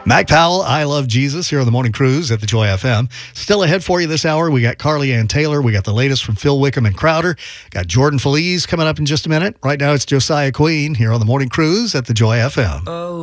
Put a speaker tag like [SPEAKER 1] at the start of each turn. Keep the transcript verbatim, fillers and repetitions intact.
[SPEAKER 1] Mac Powell, I Love Jesus, here on the Morning Cruise at the Joy F M. Still ahead for you this hour. We got Carly Ann Taylor. We got the latest from Phil Wickham and Crowder. Got Jordan Feliz coming up in just a minute. Right now, it's Josiah Queen here on the Morning Cruise at the Joy F M. Oh.